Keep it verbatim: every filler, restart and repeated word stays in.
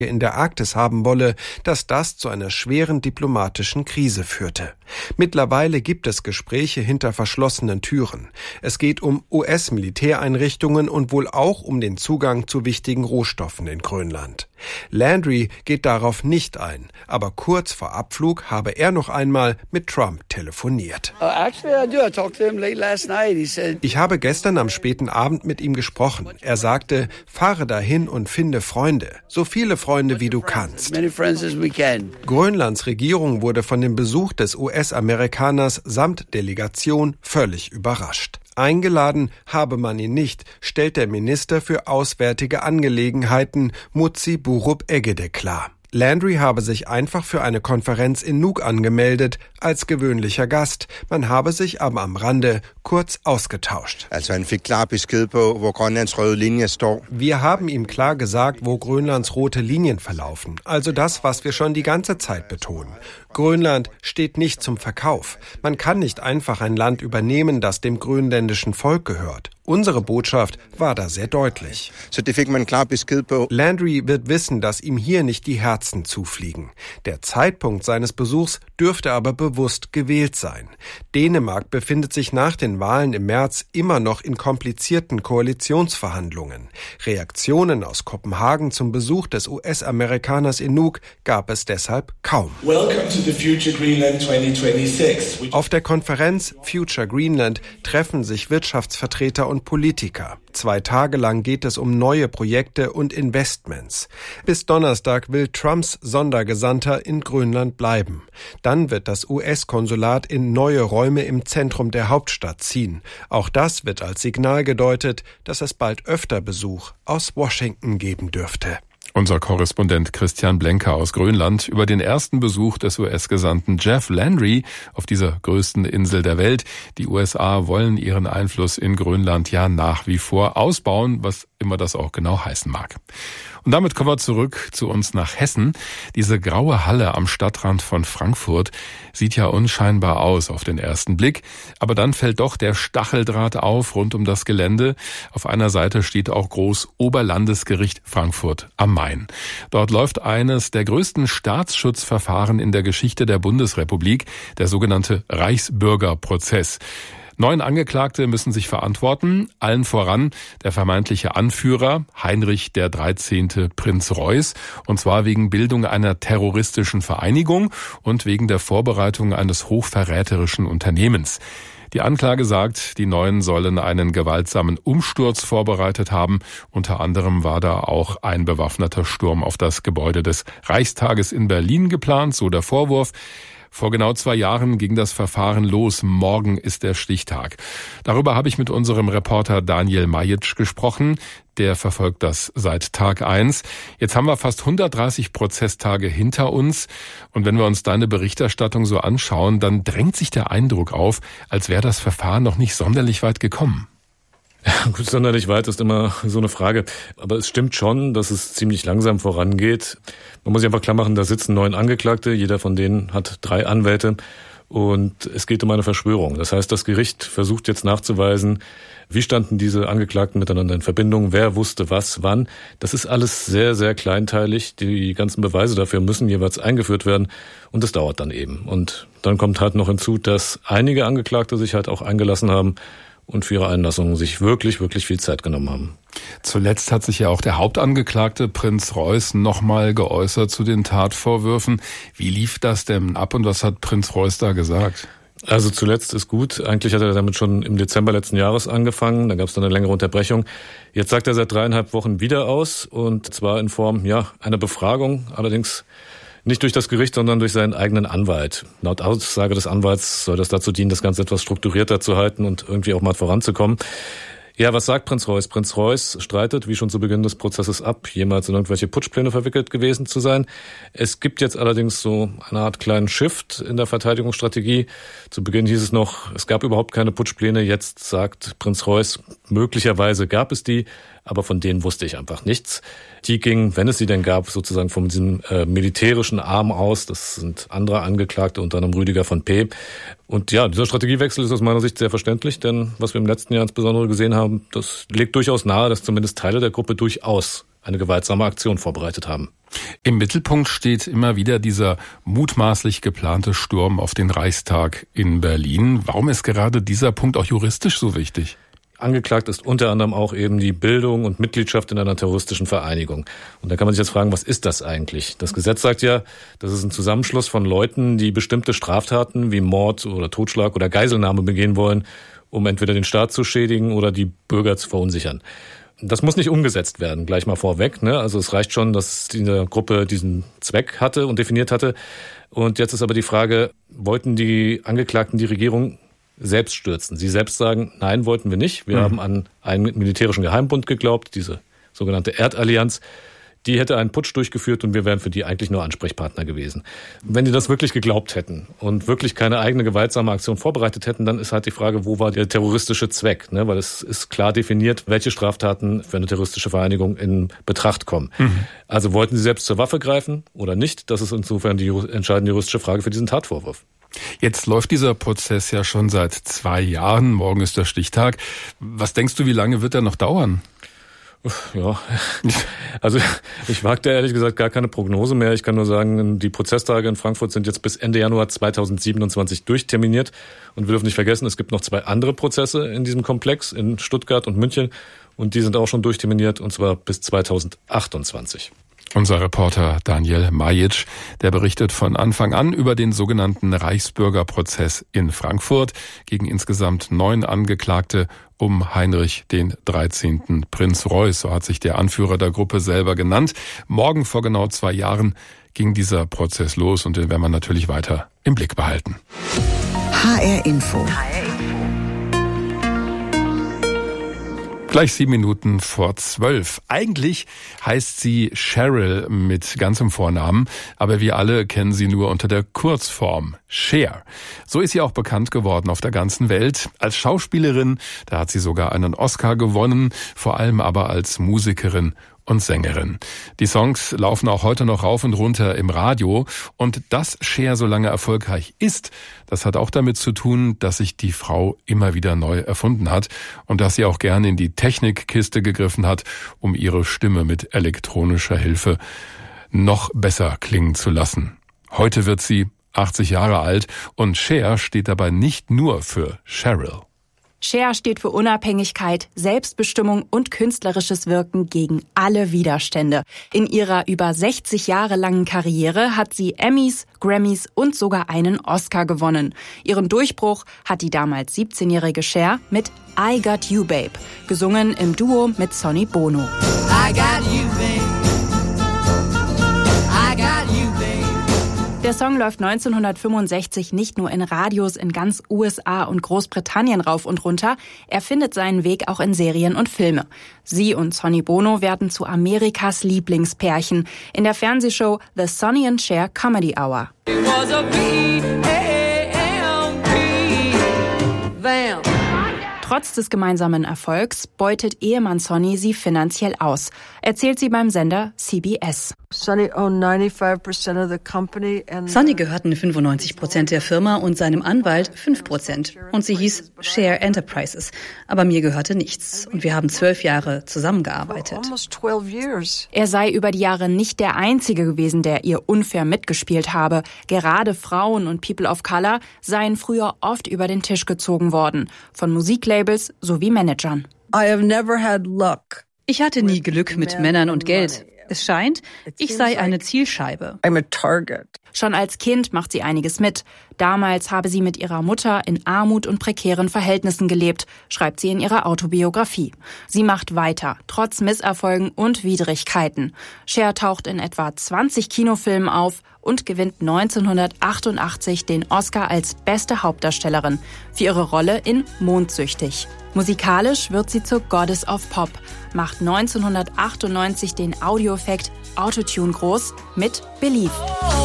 in der Arktis haben wolle, dass das zu einer schweren diplomatischen Krise führte. Mittlerweile gibt es Gespräche hinter verschlossenen Türen. Es geht um U S-Militäreinrichtungen und wohl auch um den Zugang zu wichtigen Rohstoffen in Grönland. Landry geht darauf nicht ein, aber kurz vor Abflug habe er noch einmal mit Trump telefoniert. Ich habe gestern am späten Abend mit ihm gesprochen. Er sagte, fahre dahin und finde Freunde, so viele Freunde wie du kannst. Grönlands Regierung wurde von dem Besuch des U S-Amerikaners samt Delegation völlig überrascht. Eingeladen habe man ihn nicht, stellt der Minister für Auswärtige Angelegenheiten Mutsi Burup-Egede klar. Landry habe sich einfach für eine Konferenz in Nuuk angemeldet, als gewöhnlicher Gast. Man habe sich aber am Rande kurz ausgetauscht. Wir haben ihm klar gesagt, wo Grönlands rote Linien verlaufen. Also das, was wir schon die ganze Zeit betonen. Grönland steht nicht zum Verkauf. Man kann nicht einfach ein Land übernehmen, das dem grönländischen Volk gehört. Unsere Botschaft war da sehr deutlich. Landry wird wissen, dass ihm hier nicht die Herzen zufliegen. Der Zeitpunkt seines Besuchs dürfte aber bewusst gewählt sein. Dänemark befindet sich nach den Wahlen im März immer noch in komplizierten Koalitionsverhandlungen. Reaktionen aus Kopenhagen zum Besuch des U S-Amerikaners in Nuuk gab es deshalb kaum. Auf der Konferenz Future Greenland treffen sich Wirtschaftsvertreter und Politiker. Zwei Tage lang geht es um neue Projekte und Investments. Bis Donnerstag will Trumps Sondergesandter in Grönland bleiben. Dann wird das U S-Konsulat in neue Räume im Zentrum der Hauptstadt ziehen. Auch das wird als Signal gedeutet, dass es bald öfter Besuch aus Washington geben dürfte. Unser Korrespondent Christian Blenker aus Grönland über den ersten Besuch des U S-Gesandten Jeff Landry auf dieser größten Insel der Welt. Die U S A wollen ihren Einfluss in Grönland ja nach wie vor ausbauen, was immer das auch genau heißen mag. Und damit kommen wir zurück zu uns nach Hessen. Diese graue Halle am Stadtrand von Frankfurt sieht ja unscheinbar aus auf den ersten Blick. Aber dann fällt doch der Stacheldraht auf rund um das Gelände. Auf einer Seite steht auch groß Oberlandesgericht Frankfurt am Main. Dort läuft eines der größten Staatsschutzverfahren in der Geschichte der Bundesrepublik, der sogenannte Reichsbürgerprozess. Neun Angeklagte müssen sich verantworten, allen voran der vermeintliche Anführer Heinrich der dreizehnte Prinz Reuß, und zwar wegen Bildung einer terroristischen Vereinigung und wegen der Vorbereitung eines hochverräterischen Unternehmens. Die Anklage sagt, die Neuen sollen einen gewaltsamen Umsturz vorbereitet haben. Unter anderem war da auch ein bewaffneter Sturm auf das Gebäude des Reichstages in Berlin geplant, so der Vorwurf. Vor genau zwei Jahren ging das Verfahren los. Morgen ist der Stichtag. Darüber habe ich mit unserem Reporter Daniel Majitsch gesprochen. Der verfolgt das seit Tag eins. Jetzt haben wir fast hundertdreißig Prozesstage hinter uns. Und wenn wir uns deine Berichterstattung so anschauen, dann drängt sich der Eindruck auf, als wäre das Verfahren noch nicht sonderlich weit gekommen. Ja, gut, sonderlich weit ist immer so eine Frage. Aber es stimmt schon, dass es ziemlich langsam vorangeht. Man muss sich einfach klar machen, da sitzen neun Angeklagte. Jeder von denen hat drei Anwälte. Und es geht um eine Verschwörung. Das heißt, das Gericht versucht jetzt nachzuweisen, wie standen diese Angeklagten miteinander in Verbindung, wer wusste was, wann. Das ist alles sehr, sehr kleinteilig. Die ganzen Beweise dafür müssen jeweils eingeführt werden. Und das dauert dann eben. Und dann kommt halt noch hinzu, dass einige Angeklagte sich halt auch eingelassen haben und für ihre Einlassung sich wirklich, wirklich viel Zeit genommen haben. Zuletzt hat sich ja auch der Hauptangeklagte Prinz Reuß nochmal geäußert zu den Tatvorwürfen. Wie lief das denn ab und was hat Prinz Reuß da gesagt? Also zuletzt ist gut. Eigentlich hat er damit schon im Dezember letzten Jahres angefangen. Da gab es dann eine längere Unterbrechung. Jetzt sagt er seit dreieinhalb Wochen wieder aus, und zwar in Form ja einer Befragung, allerdings nicht durch das Gericht, sondern durch seinen eigenen Anwalt. Laut Aussage des Anwalts soll das dazu dienen, das Ganze etwas strukturierter zu halten und irgendwie auch mal voranzukommen. Ja, was sagt Prinz Reuß? Prinz Reuß streitet, wie schon zu Beginn des Prozesses, ab, jemals in irgendwelche Putschpläne verwickelt gewesen zu sein. Es gibt jetzt allerdings so eine Art kleinen Shift in der Verteidigungsstrategie. Zu Beginn hieß es noch, es gab überhaupt keine Putschpläne. Jetzt sagt Prinz Reuß, möglicherweise gab es die, aber von denen wusste ich einfach nichts. Die ging, wenn es sie denn gab, sozusagen von diesem äh, militärischen Arm aus. Das sind andere Angeklagte, unter anderem Rüdiger von P. Und ja, dieser Strategiewechsel ist aus meiner Sicht sehr verständlich, denn was wir im letzten Jahr insbesondere gesehen haben, das legt durchaus nahe, dass zumindest Teile der Gruppe durchaus eine gewaltsame Aktion vorbereitet haben. Im Mittelpunkt steht immer wieder dieser mutmaßlich geplante Sturm auf den Reichstag in Berlin. Warum ist gerade dieser Punkt auch juristisch so wichtig? Angeklagt ist unter anderem auch eben die Bildung und Mitgliedschaft in einer terroristischen Vereinigung. Und da kann man sich jetzt fragen, was ist das eigentlich? Das Gesetz sagt ja, das ist ein Zusammenschluss von Leuten, die bestimmte Straftaten wie Mord oder Totschlag oder Geiselnahme begehen wollen, um entweder den Staat zu schädigen oder die Bürger zu verunsichern. Das muss nicht umgesetzt werden, gleich mal vorweg, ne? Also es reicht schon, dass diese Gruppe diesen Zweck hatte und definiert hatte. Und jetzt ist aber die Frage, wollten die Angeklagten die Regierung selbst stürzen? Sie selbst sagen, nein, wollten wir nicht. Wir mhm. haben an einen militärischen Geheimbund geglaubt, diese sogenannte Erdallianz. Die hätte einen Putsch durchgeführt und wir wären für die eigentlich nur Ansprechpartner gewesen. Wenn die das wirklich geglaubt hätten und wirklich keine eigene gewaltsame Aktion vorbereitet hätten, dann ist halt die Frage, wo war der terroristische Zweck? Ne? Weil es ist klar definiert, welche Straftaten für eine terroristische Vereinigung in Betracht kommen. Mhm. Also wollten sie selbst zur Waffe greifen oder nicht? Das ist insofern die entscheidende juristische Frage für diesen Tatvorwurf. Jetzt läuft dieser Prozess ja schon seit zwei Jahren. Morgen ist der Stichtag. Was denkst du, wie lange wird er noch dauern? Ja, also ich wage da ehrlich gesagt gar keine Prognose mehr. Ich kann nur sagen, die Prozesstage in Frankfurt sind jetzt bis Ende Januar zweitausendsiebenundzwanzig durchterminiert. Und wir dürfen nicht vergessen, es gibt noch zwei andere Prozesse in diesem Komplex, in Stuttgart und München. Und die sind auch schon durchterminiert, und zwar bis zweitausendachtundzwanzig. Unser Reporter Daniel Majic, der berichtet von Anfang an über den sogenannten Reichsbürgerprozess in Frankfurt gegen insgesamt neun Angeklagte um Heinrich den dreizehnten Prinz Reuß, so hat sich der Anführer der Gruppe selber genannt. Morgen vor genau zwei Jahren ging dieser Prozess los und den werden wir natürlich weiter im Blick behalten. H R Info. Gleich sieben Minuten vor zwölf. Eigentlich heißt sie Cheryl mit ganzem Vornamen, aber wir alle kennen sie nur unter der Kurzform Cher. So ist sie auch bekannt geworden auf der ganzen Welt. Als Schauspielerin, da hat sie sogar einen Oscar gewonnen, vor allem aber als Musikerin und Sängerin. Die Songs laufen auch heute noch rauf und runter im Radio. Und dass Cher so lange erfolgreich ist, das hat auch damit zu tun, dass sich die Frau immer wieder neu erfunden hat und dass sie auch gerne in die Technikkiste gegriffen hat, um ihre Stimme mit elektronischer Hilfe noch besser klingen zu lassen. Heute wird sie achtzig Jahre alt und Cher steht dabei nicht nur für Cheryl. Cher steht für Unabhängigkeit, Selbstbestimmung und künstlerisches Wirken gegen alle Widerstände. In ihrer über sechzig Jahre langen Karriere hat sie Emmys, Grammys und sogar einen Oscar gewonnen. Ihren Durchbruch hat die damals siebzehnjährige Cher mit I Got You Babe, gesungen im Duo mit Sonny Bono. I got you, babe. I got you, babe. Der Song läuft neunzehnhundertfünfundsechzig nicht nur in Radios in ganz U S A und Großbritannien rauf und runter, er findet seinen Weg auch in Serien und Filme. Sie und Sonny Bono werden zu Amerikas Lieblingspärchen in der Fernsehshow The Sonny and Cher Comedy Hour. Trotz des gemeinsamen Erfolgs beutet Ehemann Sonny sie finanziell aus, erzählt sie beim Sender C B S. Sonny gehörten fünfundneunzig Prozent der Firma und seinem Anwalt fünf Prozent. Und sie hieß Cher Enterprises. Aber mir gehörte nichts. Und wir haben zwölf Jahre zusammengearbeitet. Er sei über die Jahre nicht der Einzige gewesen, der ihr unfair mitgespielt habe. Gerade Frauen und People of Color seien früher oft über den Tisch gezogen worden. Von Musiklabels sowie Managern. Ich hatte nie Glück mit Männern und Geld. Es scheint, ich sei eine Zielscheibe. Schon als Kind macht sie einiges mit. Damals habe sie mit ihrer Mutter in Armut und prekären Verhältnissen gelebt, schreibt sie in ihrer Autobiografie. Sie macht weiter, trotz Misserfolgen und Widrigkeiten. Cher taucht in etwa zwanzig Kinofilmen auf und gewinnt neunzehnhundertachtundachtzig den Oscar als beste Hauptdarstellerin für ihre Rolle in Mondsüchtig. Musikalisch wird sie zur Goddess of Pop, macht neunzehnhundertachtundneunzig den Audioeffekt Autotune groß mit Believe.